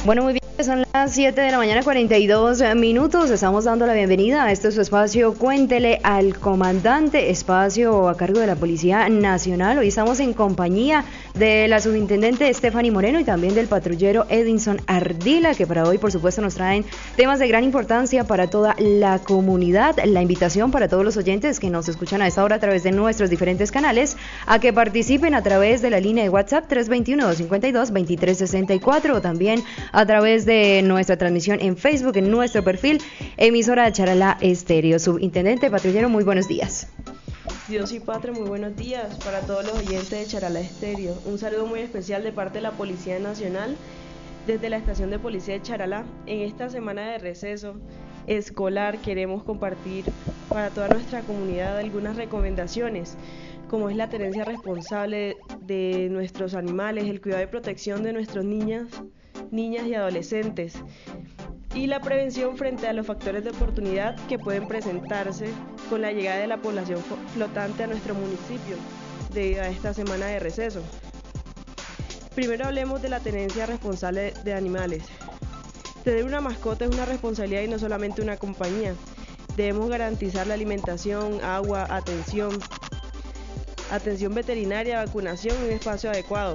Bueno, muy bien, son las 7 de la mañana, 42 minutos. Estamos dando la bienvenida a este su espacio Cuéntele al Comandante, espacio a cargo de la Policía Nacional. Hoy estamos en compañía de la subintendente Stephanie Moreno y también del patrullero Edinson Ardila, que para hoy, por supuesto, nos traen temas de gran importancia para toda la comunidad. La invitación para todos los oyentes que nos escuchan a esta hora a través de nuestros diferentes canales a que participen a través de la línea de WhatsApp 321-252-2364 o también a través de nuestra transmisión en Facebook, en nuestro perfil, emisora de Charalá Estéreo. Subintendente, patrullero, muy buenos días. Dios y Patria, muy buenos días para todos los oyentes de Charalá Estéreo. Un saludo muy especial de parte de la Policía Nacional desde la estación de policía de Charalá. En esta semana de receso escolar queremos compartir para toda nuestra comunidad algunas recomendaciones, como es la tenencia responsable de nuestros animales, el cuidado y protección de nuestros niñas y adolescentes y la prevención frente a los factores de oportunidad que pueden presentarse con la llegada de la población flotante a nuestro municipio debido a esta semana de receso. Primero hablemos de la tenencia responsable de animales. Tener una mascota es una responsabilidad y no solamente una compañía. Debemos garantizar la alimentación, agua, atención veterinaria, vacunación en un espacio adecuado.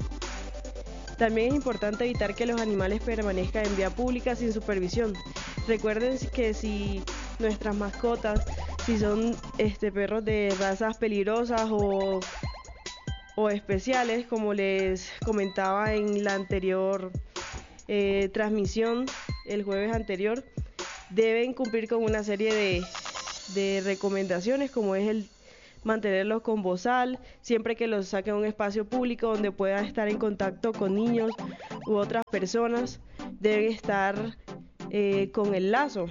También es importante evitar que los animales permanezcan en vía pública sin supervisión. Recuerden que si nuestras mascotas, si son perros de razas peligrosas o especiales, como les comentaba en la anterior transmisión, el jueves anterior, deben cumplir con una serie de recomendaciones, como es el mantenerlos con bozal, siempre que los saquen a un espacio público donde puedan estar en contacto con niños u otras personas, deben estar con el lazo.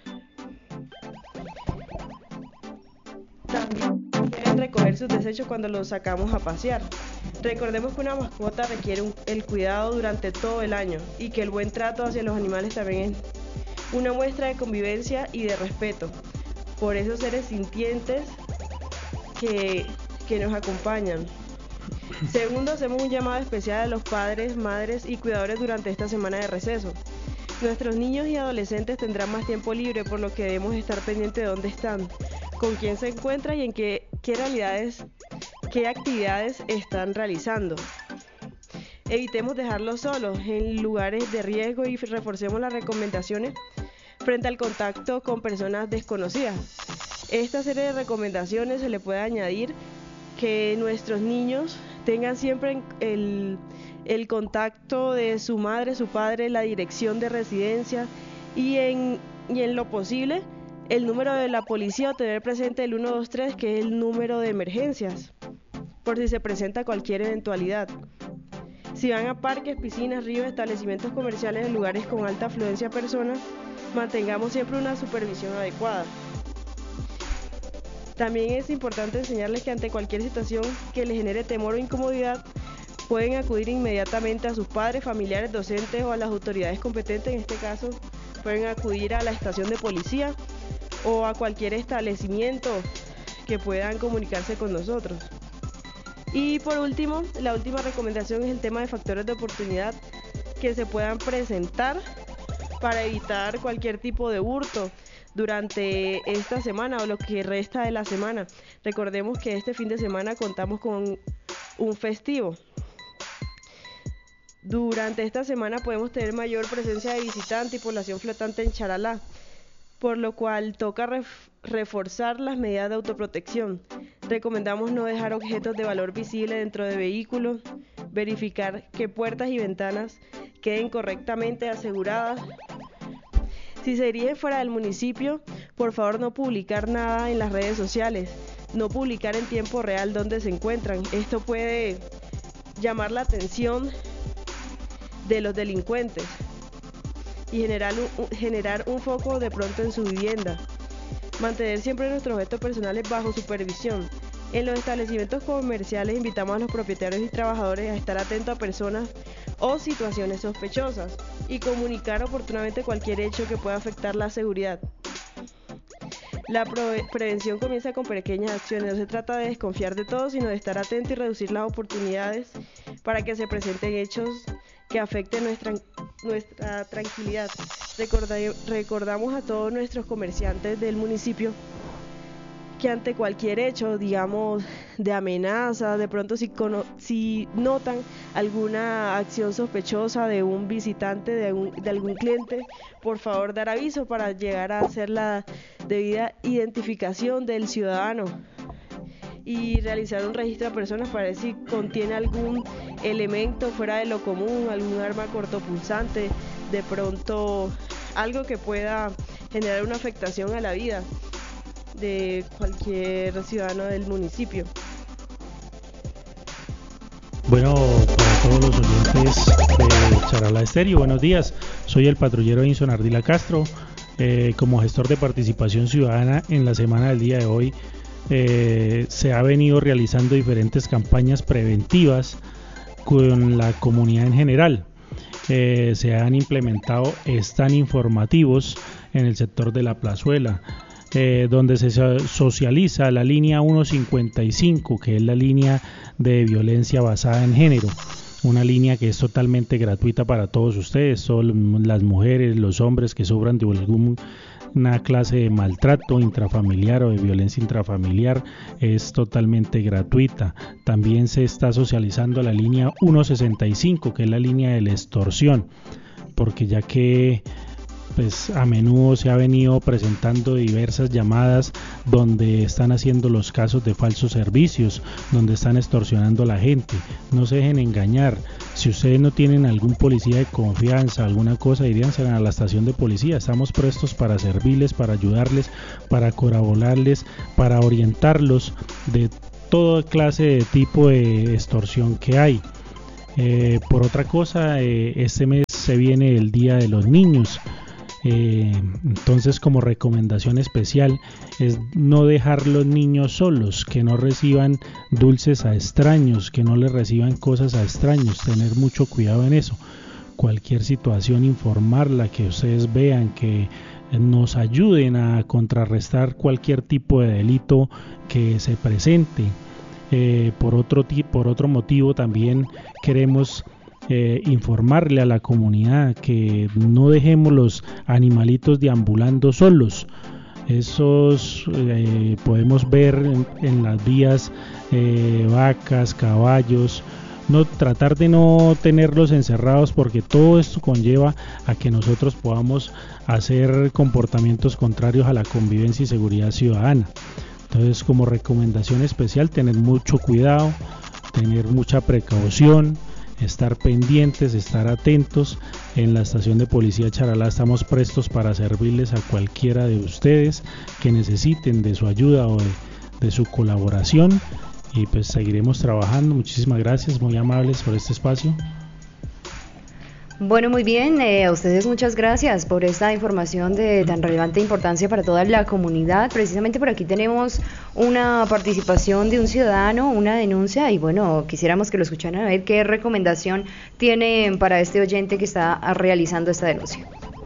También deben recoger sus desechos cuando los sacamos a pasear. Recordemos que una mascota requiere el cuidado durante todo el año y que el buen trato hacia los animales también es una muestra de convivencia y de respeto por esos seres sintientes que nos acompañan. Segundo, hacemos un llamado especial a los padres, madres y cuidadores durante esta semana de receso. Nuestros niños y adolescentes tendrán más tiempo libre, por lo que debemos estar pendientes de dónde están, con quién se encuentran y en qué actividades están realizando. Evitemos dejarlos solos en lugares de riesgo y reforcemos las recomendaciones frente al contacto con personas desconocidas. Esta serie de recomendaciones se le puede añadir que nuestros niños tengan siempre el contacto de su madre, su padre, la dirección de residencia y en lo posible el número de la policía o tener presente el 123, que es el número de emergencias, por si se presenta cualquier eventualidad. Si van a parques, piscinas, ríos, establecimientos comerciales en lugares con alta afluencia de personas, mantengamos siempre una supervisión adecuada. También es importante enseñarles que ante cualquier situación que les genere temor o incomodidad, pueden acudir inmediatamente a sus padres, familiares, docentes o a las autoridades competentes. En este caso, pueden acudir a la estación de policía o a cualquier establecimiento que puedan comunicarse con nosotros. Y por último, la última recomendación es el tema de factores de oportunidad que se puedan presentar para evitar cualquier tipo de hurto durante esta semana o lo que resta de la semana. Recordemos que este fin de semana contamos con un festivo. Durante esta semana podemos tener mayor presencia de visitantes y población flotante en Charalá, por lo cual toca reforzar las medidas de autoprotección. Recomendamos no dejar objetos de valor visible dentro de vehículos, verificar que puertas y ventanas queden correctamente aseguradas. Si se dirige fuera del municipio, por favor no publicar nada en las redes sociales, no publicar en tiempo real dónde se encuentran. Esto puede llamar la atención de los delincuentes y generar un foco de pronto en su vivienda. Mantener siempre nuestros objetos personales bajo supervisión. En los establecimientos comerciales invitamos a los propietarios y trabajadores a estar atentos a personas o situaciones sospechosas y comunicar oportunamente cualquier hecho que pueda afectar la seguridad. La prevención comienza con pequeñas acciones. No se trata de desconfiar de todo, sino de estar atento y reducir las oportunidades para que se presenten hechos que afecten nuestra nuestra tranquilidad. Recordamos a todos nuestros comerciantes del municipio que ante cualquier hecho, digamos, de amenaza, de pronto si notan alguna acción sospechosa de un visitante, de algún cliente, por favor dar aviso para llegar a hacer la debida identificación del ciudadano y realizar un registro de personas para ver si contiene algún elemento fuera de lo común, algún arma cortopunzante, de pronto algo que pueda generar una afectación a la vida de cualquier ciudadano del municipio. Bueno, para todos los oyentes de Charalá Estéreo, buenos días. Soy el patrullero Edinson Ardila Castro. Como gestor de participación ciudadana, en la semana del día de hoy se ha venido realizando diferentes campañas preventivas con la comunidad en general. Se han implementado stand informativos en el sector de la plazuela, donde se socializa la línea 155, que es la línea de violencia basada en género, una línea que es totalmente gratuita para todos ustedes, son las mujeres, los hombres que sufran de alguna clase de maltrato intrafamiliar o de violencia intrafamiliar, es totalmente gratuita. También se está socializando la línea 165, que es la línea de la extorsión, porque ya que pues a menudo se ha venido presentando diversas llamadas donde están haciendo los casos de falsos servicios, donde están extorsionando a la gente. No se dejen engañar. Si ustedes no tienen algún policía de confianza, alguna cosa, iríanse a la estación de policía. Estamos prestos para servirles, para ayudarles, para colaborarles, para orientarlos de toda clase de tipo de extorsión que hay. Por otra cosa, este mes se viene el Día de los Niños. Entonces, como recomendación especial es no dejar los niños solos, que no reciban dulces a extraños, que no les reciban cosas a extraños, tener mucho cuidado en eso. Cualquier situación, informarla, que ustedes vean, que nos ayuden a contrarrestar cualquier tipo de delito que se presente. Por otro motivo también queremos informarle a la comunidad que no dejemos los animalitos deambulando solos. Esos podemos ver en las vías vacas, caballos. Tratar de no tenerlos encerrados, porque todo esto conlleva a que nosotros podamos hacer comportamientos contrarios a la convivencia y seguridad ciudadana. Entonces, como recomendación especial, tener mucho cuidado, tener mucha precaución, estar pendientes, estar atentos. En la estación de policía Charalá estamos prestos para servirles a cualquiera de ustedes que necesiten de su ayuda o de su colaboración, y pues seguiremos trabajando. Muchísimas gracias, muy amables por este espacio. Bueno, muy bien, a ustedes muchas gracias por esta información de tan relevante importancia para toda la comunidad. Precisamente por aquí tenemos una participación de un ciudadano, una denuncia, y bueno, quisiéramos que lo escucharan, a ver qué recomendación tienen para este oyente que está realizando esta denuncia.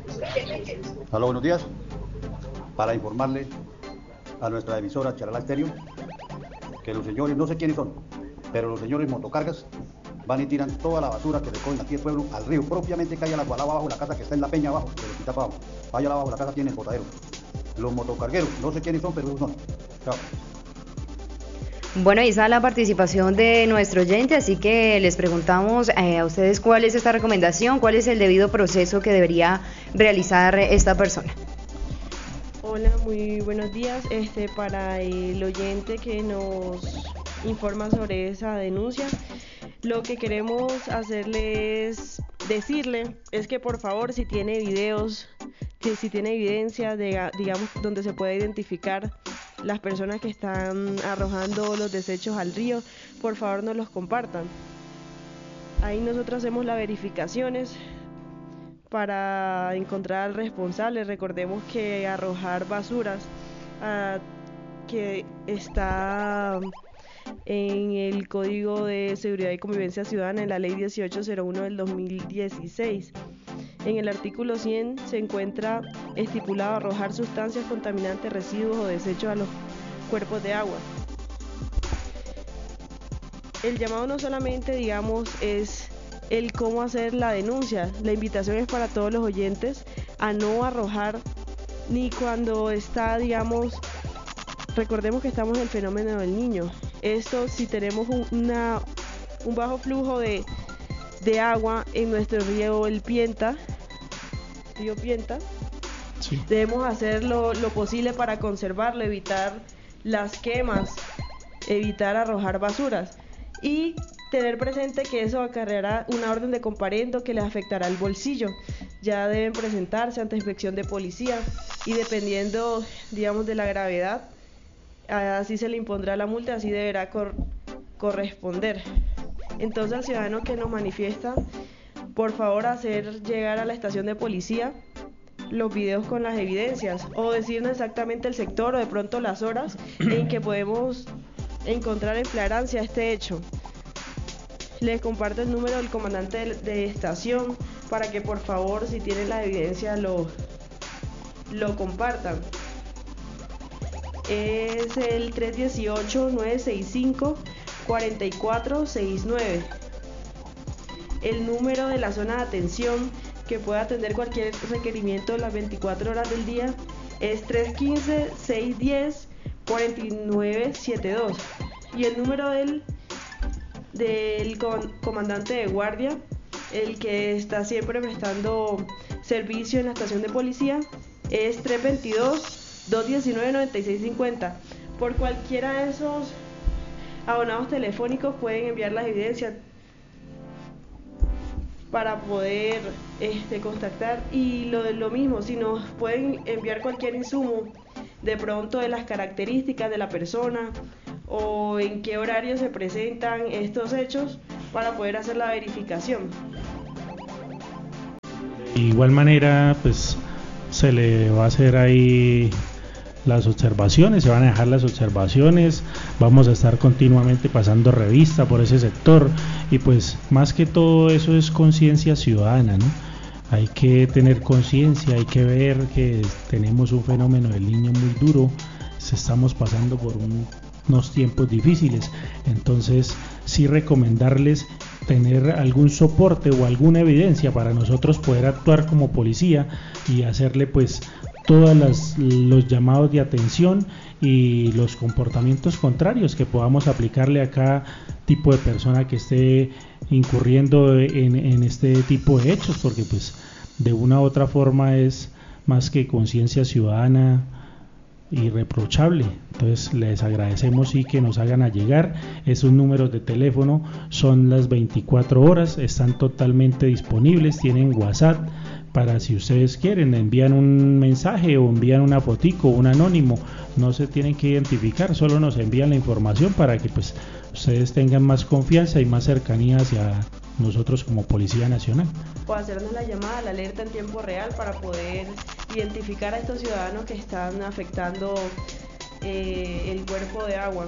Hola, buenos días. Para informarle a nuestra emisora Charalá Estéreo que los señores, no sé quiénes son, pero los señores motocargas van y tiran toda la basura que recogen aquí el pueblo al río, propiamente cae a la Gualaba abajo, la casa que está en la peña abajo, de Quita para abajo. Vaya abajo, la casa tiene el botadero. Los motocargueros, no sé quiénes son, pero son. Chao. Bueno, ahí está la participación de nuestro oyente, así que les preguntamos a ustedes cuál es esta recomendación, cuál es el debido proceso que debería realizar esta persona. Hola, muy buenos días. Para el oyente que nos informa sobre esa denuncia, lo que queremos decirle es que por favor, si tiene videos, que si tiene evidencia digamos, donde se puede identificar las personas que están arrojando los desechos al río, por favor nos los compartan. Ahí nosotros hacemos las verificaciones para encontrar al responsable. Recordemos que arrojar basuras que está en el Código de Seguridad y Convivencia Ciudadana, en la Ley 1801 del 2016. En el artículo 100 se encuentra estipulado arrojar sustancias contaminantes, residuos o desechos a los cuerpos de agua. El llamado no solamente, digamos, es el cómo hacer la denuncia. La invitación es para todos los oyentes a no arrojar ni cuando está, digamos, recordemos que estamos en el fenómeno del Niño. Esto, si tenemos un bajo flujo de agua en nuestro río Pienta, sí, debemos hacer lo posible para conservarlo, evitar las quemas, evitar arrojar basuras y tener presente que eso acarreará una orden de comparendo que les afectará el bolsillo. Ya deben presentarse ante inspección de policía y dependiendo, digamos, de la gravedad, así se le impondrá la multa, así deberá corresponder. Entonces, al ciudadano que nos manifiesta, por favor, hacer llegar a la estación de policía los videos con las evidencias o decirnos exactamente el sector o de pronto las horas en que podemos encontrar en flagrancia este hecho. Les comparto el número del comandante de estación para que por favor, si tienen la evidencia, lo compartan. Es el 318-965-4469. El número de la zona de atención que puede atender cualquier requerimiento las 24 horas del día es 315-610-4972. Y el número del comandante de guardia, el que está siempre prestando servicio en la estación de policía, es 322-219-9650. Por cualquiera de esos abonados telefónicos pueden enviar las evidencias para poder contactar. Y lo mismo, si nos pueden enviar cualquier insumo de pronto de las características de la persona o en qué horario se presentan estos hechos para poder hacer la verificación. De igual manera, pues se le va a hacer ahí las observaciones, se van a dejar las observaciones, vamos a estar continuamente pasando revista por ese sector y pues más que todo eso es conciencia ciudadana, ¿no? Hay que tener conciencia, hay que ver que tenemos un fenómeno del Niño muy duro, estamos pasando por unos tiempos difíciles, entonces sí recomendarles tener algún soporte o alguna evidencia para nosotros poder actuar como policía y hacerle pues todos los llamados de atención y los comportamientos contrarios que podamos aplicarle a cada tipo de persona que esté incurriendo en este tipo de hechos, porque pues de una u otra forma es más que conciencia ciudadana irreprochable. Entonces les agradecemos y que nos hagan llegar esos números de teléfono, son las 24 horas, están totalmente disponibles, tienen WhatsApp para si ustedes quieren, envían un mensaje o envían una fotico, un anónimo, no se tienen que identificar, solo nos envían la información para que pues ustedes tengan más confianza y más cercanía hacia nosotros como Policía Nacional. O hacernos la llamada, la alerta en tiempo real para poder identificar a estos ciudadanos que están afectando el cuerpo de agua.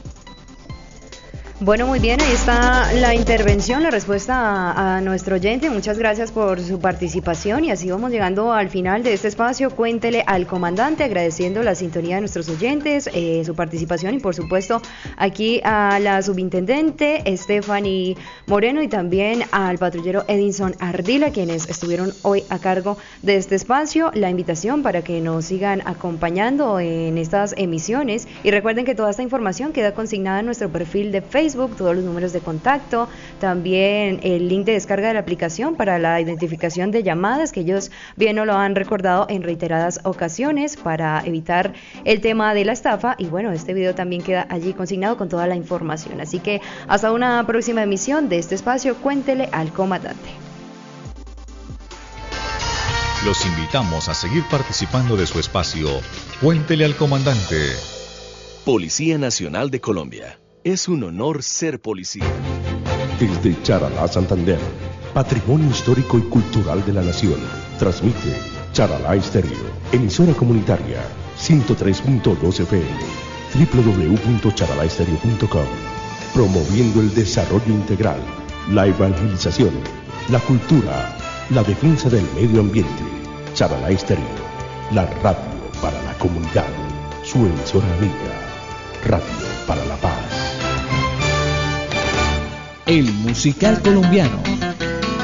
Bueno, muy bien, ahí está la intervención, la respuesta a nuestro oyente. Muchas gracias por su participación y así vamos llegando al final de este espacio. Cuéntele al comandante, agradeciendo la sintonía de nuestros oyentes, su participación y por supuesto aquí a la subintendente Stephanie Moreno y también al patrullero Edinson Ardila, quienes estuvieron hoy a cargo de este espacio. La invitación para que nos sigan acompañando en estas emisiones y recuerden que toda esta información queda consignada en nuestro perfil de Facebook, todos los números de contacto, también el link de descarga de la aplicación para la identificación de llamadas, que ellos bien nos lo han recordado en reiteradas ocasiones para evitar el tema de la estafa. Y bueno, este video también queda allí consignado con toda la información. Así que hasta una próxima emisión de este espacio, Cuéntele al comandante. Los invitamos a seguir participando de su espacio Cuéntele al comandante. Policía Nacional de Colombia. Es un honor ser policía. Desde Charalá, Santander, patrimonio histórico y cultural de la nación, transmite Charalá Estéreo, emisora comunitaria, 103.2 FM, www.charalaestereo.com, promoviendo el desarrollo integral, la evangelización, la cultura, la defensa del medio ambiente. Charalá Estéreo, la radio para la comunidad, su emisora amiga, radio para la paz. El musical colombiano.